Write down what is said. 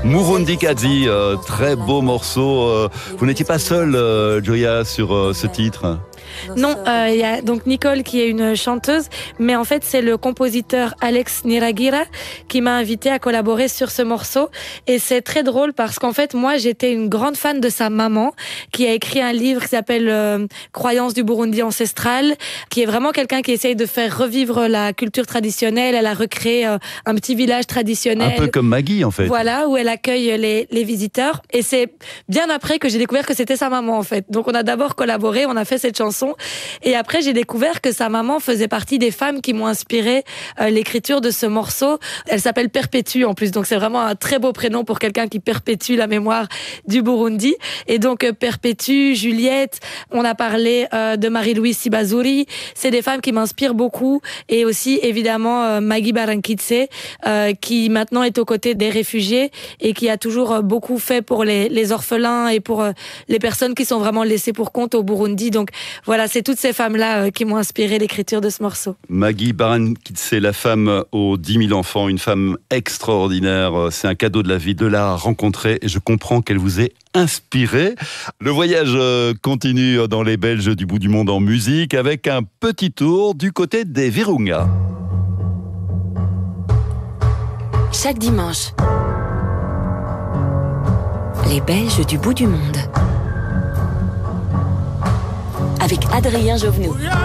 Murundi Kazi, très beau morceau. Vous n'étiez pas seule, Joya, sur ce titre? Non, il y a donc Nicole qui est une chanteuse, mais en fait c'est le compositeur Alex Niragira qui m'a invité à collaborer sur ce morceau. Et c'est très drôle parce qu'en fait moi j'étais une grande fan de sa maman qui a écrit un livre qui s'appelle Croyances du Burundi ancestral, qui est vraiment quelqu'un qui essaye de faire revivre la culture traditionnelle. Elle a recréé un petit village traditionnel. Un peu comme Maggie en fait. Voilà, où elle accueille les visiteurs. Et c'est bien après que j'ai découvert que c'était sa maman en fait. Donc on a d'abord collaboré, on a fait cette chanson. Et après, j'ai découvert que sa maman faisait partie des femmes qui m'ont inspiré l'écriture de ce morceau. Elle s'appelle Perpétue en plus, donc c'est vraiment un très beau prénom pour quelqu'un qui perpétue la mémoire du Burundi. Et donc Perpétue, Juliette, on a parlé de Marie-Louise Sibazuri. C'est des femmes qui m'inspirent beaucoup. Et aussi évidemment Maggie Barankitse, qui maintenant est aux côtés des réfugiés et qui a toujours beaucoup fait pour les orphelins et pour les personnes qui sont vraiment laissées pour compte au Burundi. Donc voilà, c'est toutes ces femmes-là qui m'ont inspiré l'écriture de ce morceau. Maggie Barankitse, la femme aux 10 000 enfants, une femme extraordinaire. C'est un cadeau de la vie de la rencontrer et je comprends qu'elle vous ait inspiré. Le voyage continue dans les Belges du bout du monde en musique avec un petit tour du côté des Virunga. Chaque dimanche, les Belges du bout du monde. Avec Adrien Jovenot.